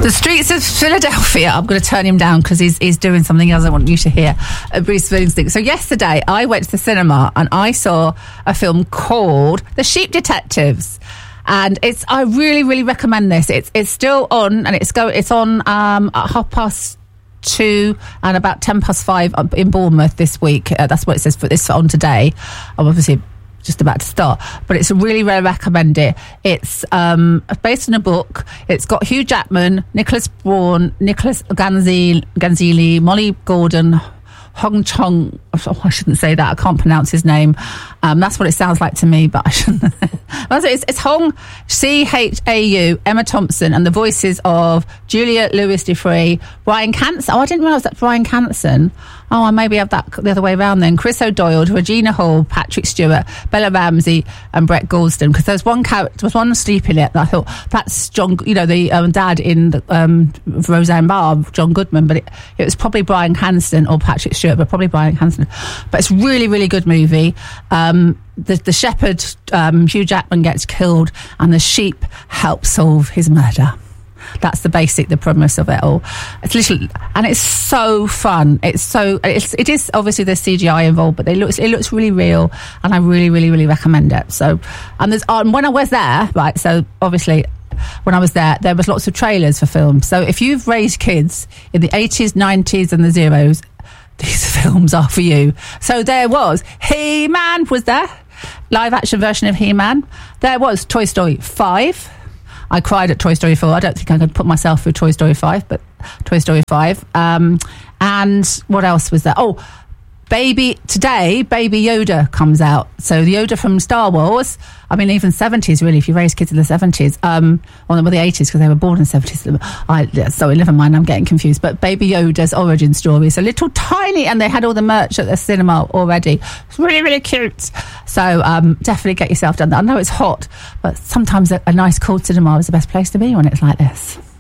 The Streets of Philadelphia. I'm going to turn him down because he's doing something else I want you to hear. Bruce Springsteen. So yesterday I went to the cinema and I saw a film called The Sheep Detectives. And I really, really recommend this. It's still on, and it's on at 2:30 and about 5:10 in Bournemouth this week. That's what it says for this on today. I'm obviously just about to start, but it's really, really recommend it. It's based on a book. It's got Hugh Jackman, Nicholas Braun, Nicholas Ganzili, Molly Gordon, Hong Chong. Oh, I shouldn't say that. I can't pronounce his name. That's what it sounds like to me, but I shouldn't. It's Hong, Chau, Emma Thompson, and the voices of Julia Louis-Dreyfus, Bryan Cranston. Oh, I didn't realise that's Bryan Cranston. Oh, I maybe have that the other way around then. Chris O'Doyle, Regina Hall, Patrick Stewart, Bella Ramsey, and Brett Goldstein. Because there's one character, there was one asleep in it, and I thought that's John. You know, the dad in Roseanne Barr, John Goodman, but it was probably Bryan Cranston or Patrick Stewart, but probably Bryan Cranston. But it's a really, really good movie. The shepherd, Hugh Jackman, gets killed, and the sheep help solve his murder. That's the premise of it all. It's literally, and it's so fun. It is obviously there's CGI involved, but it looks really real, and I really, really, really recommend it. So, and when I was there, right, so obviously when I was there was lots of trailers for films. So if you've raised kids in the 80s, 90s, and the zeros, these films are for you. So there was He-Man, was there? Live action version of He-Man. There was Toy Story 5. I cried at Toy Story 4. I don't think I could put myself through Toy Story 5, but Toy Story 5. And what else was there? Oh, Baby Yoda comes out. So the Yoda from Star Wars, I mean, even 70s, really, if you raise kids in the 70s, or the 80s, because they were born in the 70s. Sorry, never mind, I'm getting confused. But Baby Yoda's origin story. So little tiny, and they had all the merch at the cinema already. It's really, really cute. So definitely get yourself down there. I know it's hot, but sometimes a nice cold cinema is the best place to be when it's like this.